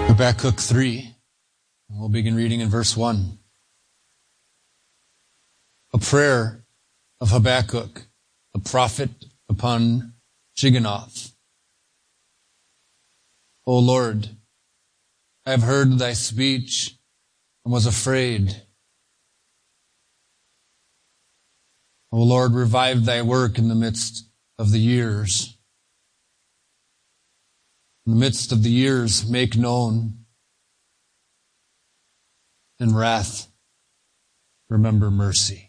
Habakkuk 3. We'll begin reading in verse 1. A prayer of Habakkuk, the prophet upon Shigionoth. O Lord, I have heard thy speech and was afraid. O Lord, revive thy work in the midst of the years. In the midst of the years, make known. In wrath, remember mercy.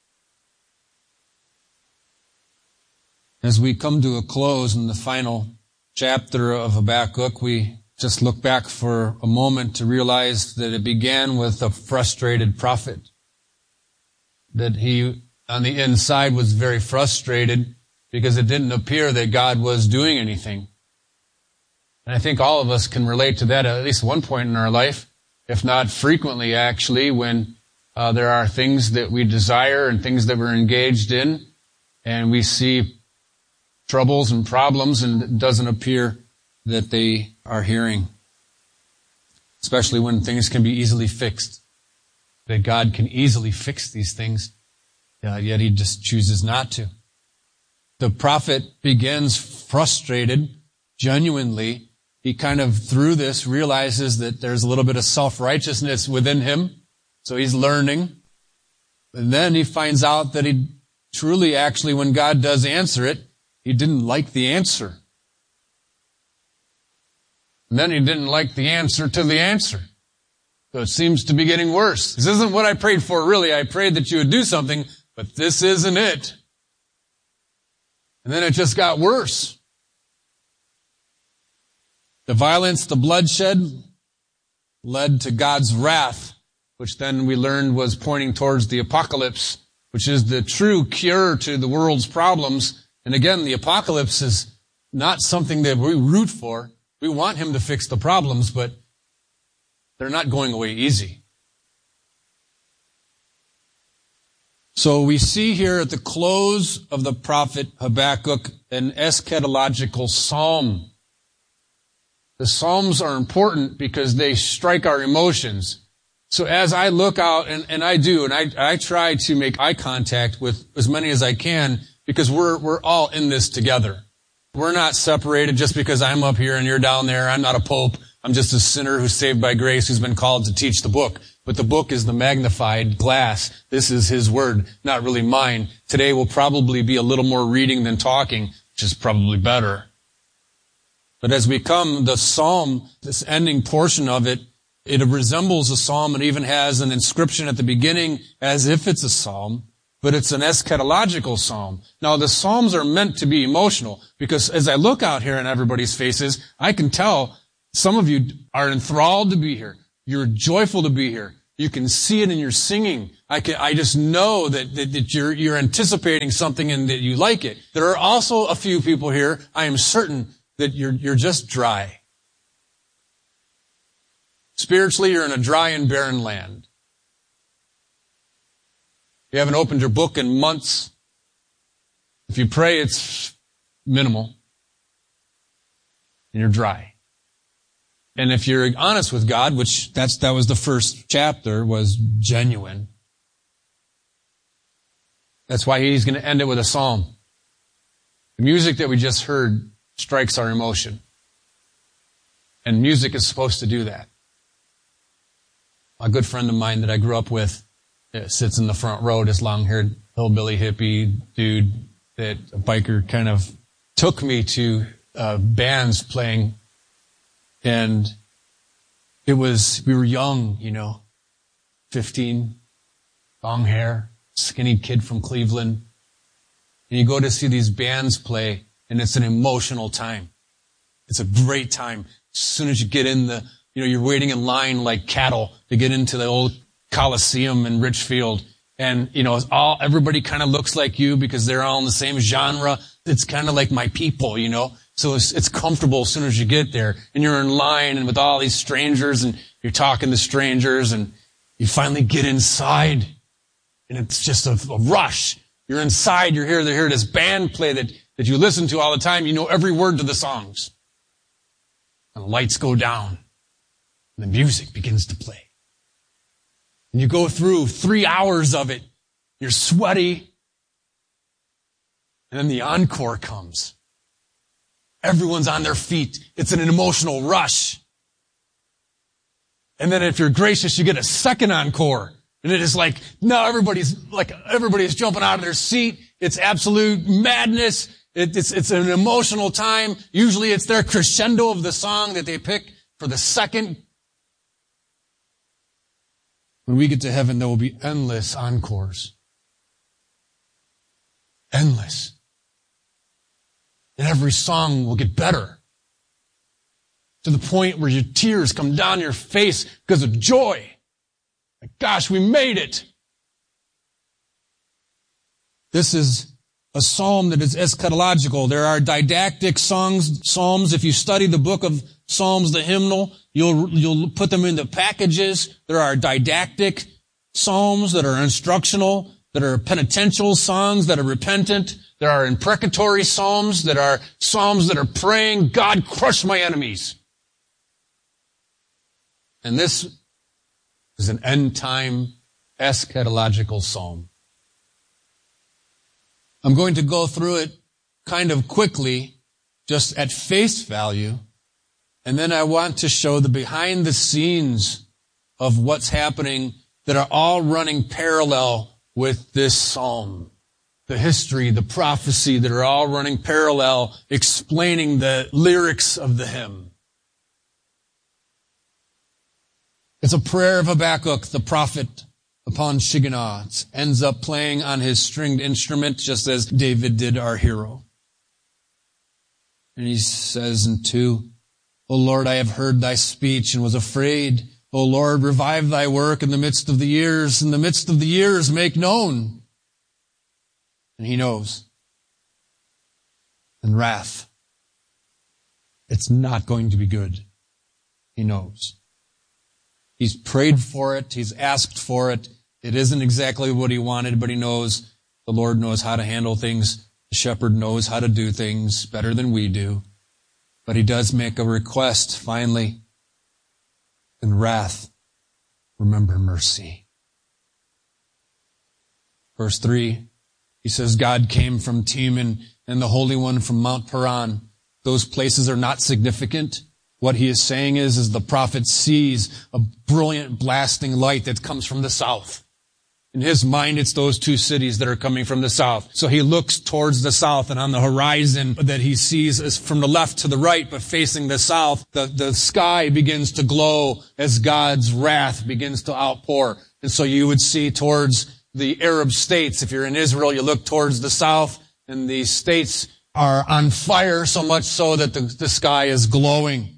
As we come to a close in the final chapter of Habakkuk, we just look back for a moment to realize that it began with a frustrated prophet. That he, on the inside, was very frustrated because it didn't appear that God was doing anything. And I think all of us can relate to that at least one point in our life, if not frequently actually, when there are things that we desire and things that we're engaged in, and we see troubles and problems, and it doesn't appear that they are hearing. Especially when things can be easily fixed. That God can easily fix these things, yet He just chooses not to. The prophet begins frustrated, genuinely. He kind of, through this, realizes that there's a little bit of self-righteousness within him. So he's learning. And then he finds out that he truly, actually, when God does answer it, he didn't like the answer. And then he didn't like the answer to the answer. So it seems to be getting worse. This isn't what I prayed for, really. I prayed that you would do something, but this isn't it. And then it just got worse. The violence, the bloodshed, led to God's wrath, which then we learned was pointing towards the apocalypse, which is the true cure to the world's problems. And again, the apocalypse is not something that we root for. We want Him to fix the problems, but they're not going away easy. So we see here at the close of the prophet Habakkuk an eschatological psalm. The Psalms are important because they strike our emotions. So as I look out, and I do, and I try to make eye contact with as many as I can, because we're all in this together. We're not separated just because I'm up here and you're down there. I'm not a pope. I'm just a sinner who's saved by grace, who's been called to teach the book. But the book is the magnified glass. This is His word, not really mine. Today will probably be a little more reading than talking, which is probably better. But as we come, the psalm, this ending portion of it, it resembles a psalm. It even has an inscription at the beginning as if it's a psalm, but it's an eschatological psalm. Now, the psalms are meant to be emotional, because as I look out here in everybody's faces, I can tell some of you are enthralled to be here. You're joyful to be here. You can see it in your singing. I just know that you're anticipating something and that you like it. There are also a few people here, I am certain, that you're just dry. Spiritually, you're in a dry and barren land. You haven't opened your book in months. If you pray, it's minimal. And you're dry. And if you're honest with God, which that was the first chapter, was genuine. That's why He's going to end it with a psalm. The music that we just heard strikes our emotion. And music is supposed to do that. A good friend of mine that I grew up with sits in the front row, this long-haired hillbilly hippie dude that a biker kind of took me to bands playing. And we were young, 15, long hair, skinny kid from Cleveland. And you go to see these bands play, and it's an emotional time. It's a great time. As soon as you get in you're waiting in line like cattle to get into the old Coliseum in Richfield. And, everybody kind of looks like you because they're all in the same genre. It's kind of like my people, So it's comfortable as soon as you get there. And you're in line and with all these strangers and you're talking to strangers and you finally get inside. And it's just a rush. You're inside, you're here, they hear this band play that you listen to all the time. You know every word to the songs. And the lights go down. And the music begins to play. And you go through 3 hours of it. You're sweaty. And then the encore comes. Everyone's on their feet. It's an emotional rush. And then if you're gracious, you get a second encore. And it is like, now everybody's jumping out of their seat. It's absolute madness. It's an emotional time. Usually it's their crescendo of the song that they pick for the second. When we get to heaven, there will be endless encores. Endless. And every song will get better. To the point where your tears come down your face because of joy. Like, gosh, we made it. This is a psalm that is eschatological. There are didactic psalms. If you study the book of Psalms, the hymnal, you'll put them into packages. There are didactic psalms that are instructional, that are penitential songs that are repentant. There are imprecatory psalms that are praying, God, crush my enemies. And this is an end-time eschatological psalm. I'm going to go through it kind of quickly, just at face value, and then I want to show the behind the scenes of what's happening that are all running parallel with this psalm. The history, the prophecy that are all running parallel, explaining the lyrics of the hymn. It's a prayer of Habakkuk, the prophet, upon Shigionoth. It ends up playing on his stringed instrument, just as David did, our hero. And he says in 2, O Lord, I have heard thy speech and was afraid. O Lord, revive thy work in the midst of the years. In the midst of the years, make known. And he knows. And wrath. It's not going to be good. He knows. He's prayed for it. He's asked for it. It isn't exactly what he wanted, but he knows the Lord knows how to handle things. The shepherd knows how to do things better than we do. But he does make a request, finally. In wrath, remember mercy. Verse 3, he says, God came from Teman and the Holy One from Mount Paran. Those places are not significant. What he is saying is the prophet sees a brilliant blasting light that comes from the south. In his mind, it's those two cities that are coming from the south. So he looks towards the south, and on the horizon that he sees is from the left to the right, but facing the south, the sky begins to glow as God's wrath begins to outpour. And so you would see towards the Arab states. If you're in Israel, you look towards the south, and the states are on fire so much so that the sky is glowing.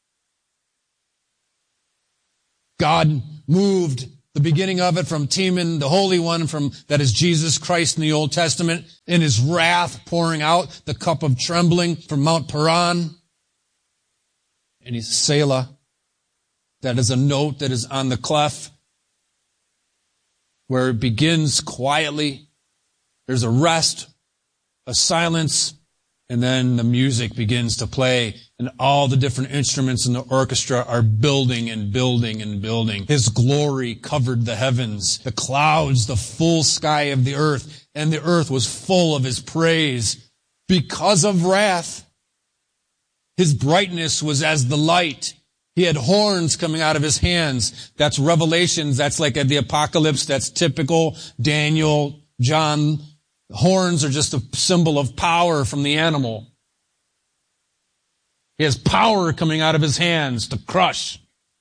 God moved the beginning of it from Teman, the Holy One, that is Jesus Christ in the Old Testament, in his wrath pouring out the cup of trembling from Mount Paran. And he's Selah. That is a note that is on the clef where it begins quietly. There's a rest, a silence, and then the music begins to play, and all the different instruments in the orchestra are building and building and building. His glory covered the heavens, the clouds, the full sky of the earth, and the earth was full of his praise because of wrath. His brightness was as the light. He had horns coming out of his hands. That's Revelations. That's like at the Apocalypse. That's typical Daniel, John. Horns are just a symbol of power from the animal. He has power coming out of his hands to crush.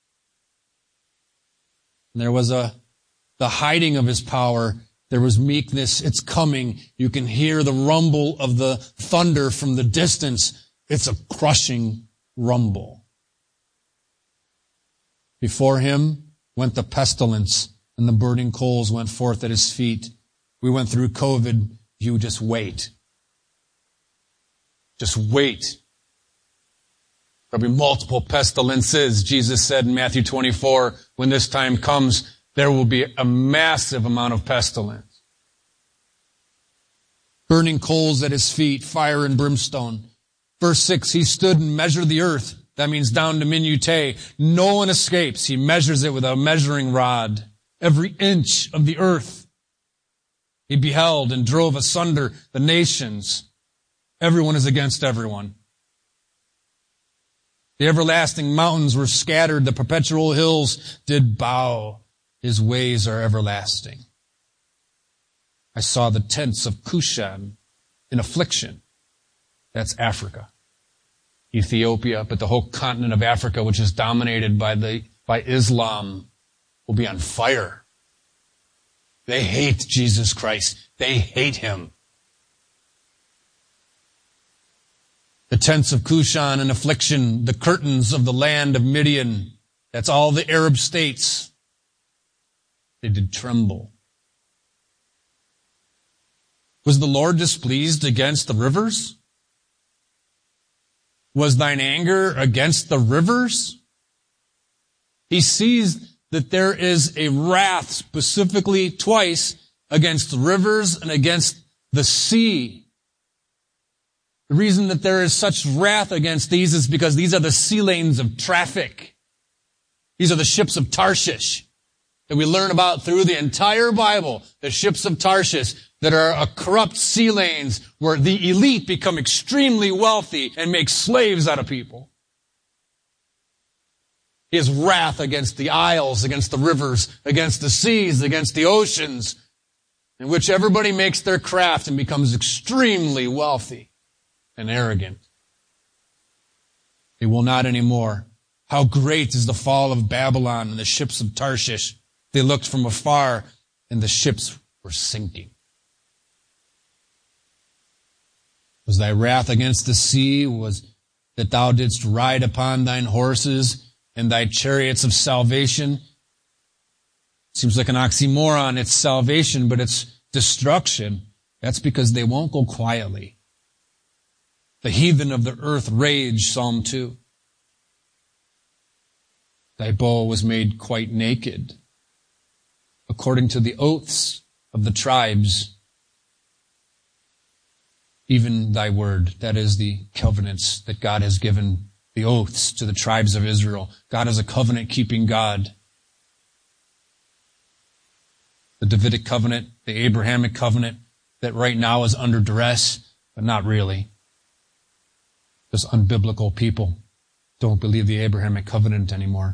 And there was the hiding of his power. There was meekness. It's coming. You can hear the rumble of the thunder from the distance. It's a crushing rumble. Before him went the pestilence, and the burning coals went forth at his feet. We went through COVID. You just wait. Just wait. There'll be multiple pestilences. Jesus said in Matthew 24, when this time comes, there will be a massive amount of pestilence. Burning coals at his feet, fire and brimstone. Verse 6, he stood and measured the earth, That means down to minutiae. No one escapes. He measures it with a measuring rod. Every inch of the earth. He beheld and drove asunder the nations. Everyone is against everyone. The everlasting mountains were scattered. The perpetual hills did bow. His ways are everlasting. I saw the tents of Cushan in affliction. That's Africa. Ethiopia, but the whole continent of Africa, which is dominated by Islam, will be on fire. They hate Jesus Christ. They hate him. The tents of Cushan in affliction, the curtains of the land of Midian, that's all the Arab states. They did tremble. Was the Lord displeased against the rivers? Was thine anger against the rivers? He sees that there is a wrath specifically twice against the rivers and against the sea. The reason that there is such wrath against these is because these are the sea lanes of traffic. These are the ships of Tarshish that we learn about through the entire Bible. The ships of Tarshish that are a corrupt sea lanes where the elite become extremely wealthy and make slaves out of people. His wrath against the isles, against the rivers, against the seas, against the oceans, in which everybody makes their craft and becomes extremely wealthy and arrogant. They will not anymore. How great is the fall of Babylon and the ships of Tarshish. They looked from afar and the ships were sinking. Was thy wrath against the sea? Was that thou didst ride upon thine horses and thy chariots of salvation? Seems like an oxymoron. It's salvation, but it's destruction. That's because they won't go quietly. The heathen of the earth rage, Psalm 2. Thy bow was made quite naked, according to the oaths of the tribes. Even thy word, that is the covenants that God has given, the oaths to the tribes of Israel. God is a covenant-keeping God. The Davidic covenant, the Abrahamic covenant, that right now is under duress, but not really. Because unbiblical people don't believe the Abrahamic covenant anymore.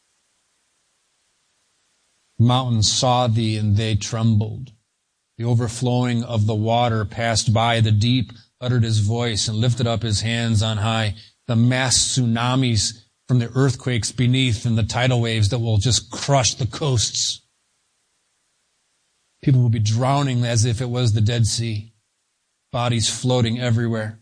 The mountains saw thee and they trembled. The overflowing of the water passed by. The deep uttered his voice and lifted up his hands on high. The mass tsunamis from the earthquakes beneath and the tidal waves that will just crush the coasts. People will be drowning as if it was the Dead Sea. Bodies floating everywhere.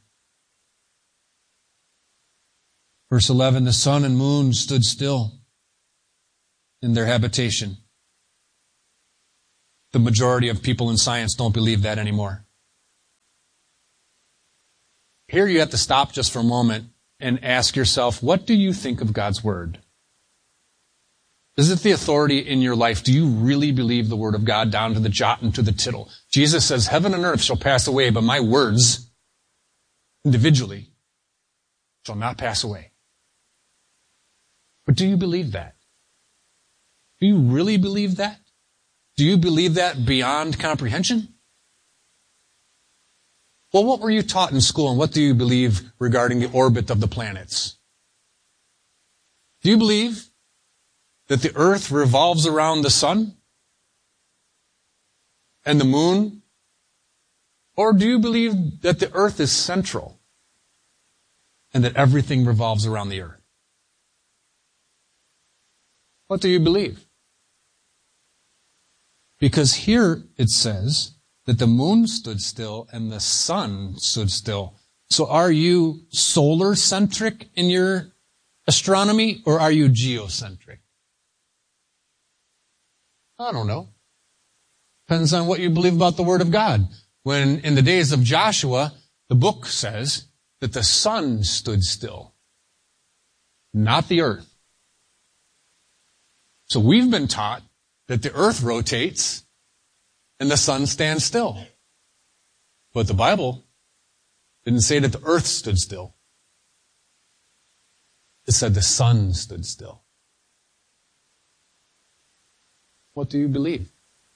Verse 11, the sun and moon stood still in their habitation. The majority of people in science don't believe that anymore. Here you have to stop just for a moment and ask yourself, what do you think of God's Word? Is it the authority in your life? Do you really believe the Word of God down to the jot and to the tittle? Jesus says, heaven and earth shall pass away, but my words, individually, shall not pass away. But do you believe that? Do you really believe that? Do you believe that beyond comprehension? Well, what were you taught in school, and what do you believe regarding the orbit of the planets? Do you believe that the earth revolves around the sun and the moon? Or do you believe that the earth is central and that everything revolves around the earth? What do you believe? Because here it says that the moon stood still and the sun stood still. So are you solar-centric in your astronomy, or are you geocentric? I don't know. Depends on what you believe about the Word of God. When in the days of Joshua, the book says that the sun stood still, not the earth. So we've been taught that the earth rotates and the sun stands still. But the Bible didn't say that the earth stood still. It said the sun stood still. What do you believe?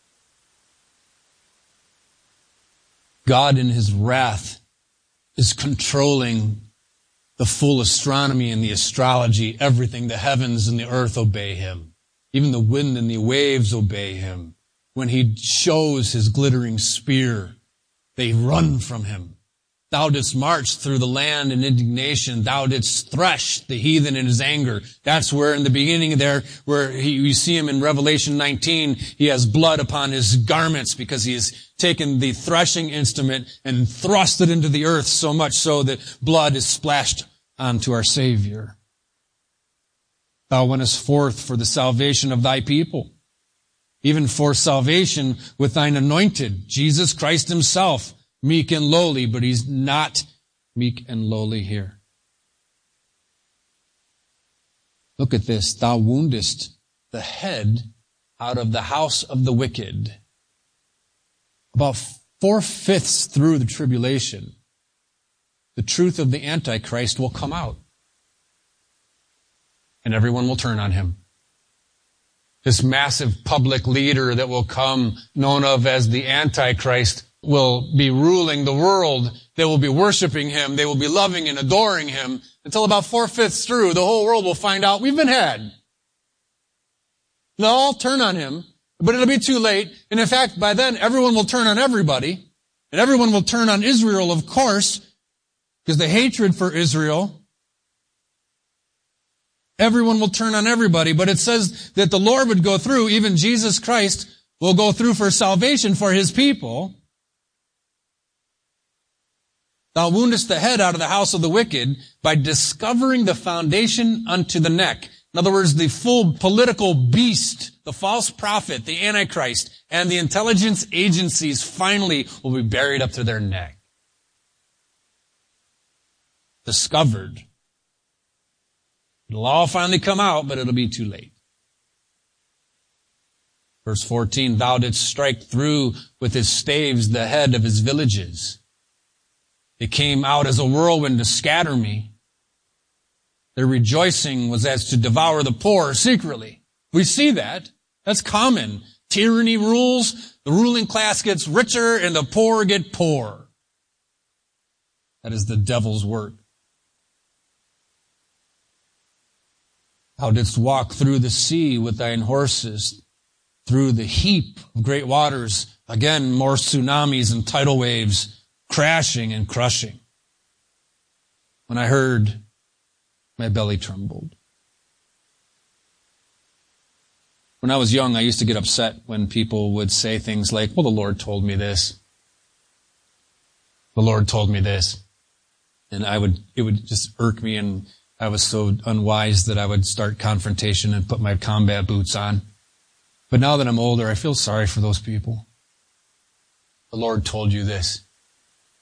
God in his wrath is controlling the full astronomy and the astrology. Everything, the heavens and the earth obey him. Even the wind and the waves obey him. When he shows his glittering spear, they run from him. Thou didst march through the land in indignation. Thou didst thresh the heathen in his anger. That's where in the beginning there, where you see him in Revelation 19, he has blood upon his garments because he has taken the threshing instrument and thrust it into the earth so much so that blood is splashed onto our Savior. Thou wentest forth for the salvation of thy people, even for salvation with thine anointed, Jesus Christ himself, meek and lowly, but he's not meek and lowly here. Look at this. Thou woundest the head out of the house of the wicked. About 4/5 through the tribulation, the truth of the Antichrist will come out. And everyone will turn on him. This massive public leader that will come, known of as the Antichrist, will be ruling the world. They will be worshiping him. They will be loving and adoring him until about 4/5 through. The whole world will find out we've been had. They'll all turn on him, but it'll be too late. And in fact, by then, everyone will turn on everybody. And everyone will turn on Israel, of course, because the hatred for Israel. Everyone will turn on everybody. But it says that the Lord would go through, even Jesus Christ will go through for salvation for his people. Thou woundest the head out of the house of the wicked by discovering the foundation unto the neck. In other words, the full political beast, the false prophet, the Antichrist, and the intelligence agencies finally will be buried up to their neck. Discovered. It'll all finally come out, but it'll be too late. Verse 14, thou didst strike through with his staves the head of his villages. It came out as a whirlwind to scatter me. Their rejoicing was as to devour the poor secretly. We see that. That's common. Tyranny rules, the ruling class gets richer, and the poor get poor. That is the devil's work. Thou didst walk through the sea with thine horses, through the heap of great waters. Again, more tsunamis and tidal waves, crashing and crushing. When I heard, my belly trembled. When I was young, I used to get upset when people would say things like, well, the Lord told me this. The Lord told me this. And it would just irk me, and I was so unwise that I would start confrontation and put my combat boots on. But now that I'm older, I feel sorry for those people. The Lord told you this.